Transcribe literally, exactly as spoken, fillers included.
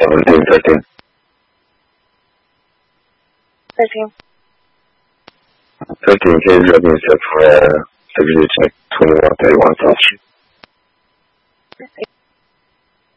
seventeen, thirteen. thirteen. thirteen, can you drop me a step for uh, W check twenty-one thirty-one South Street?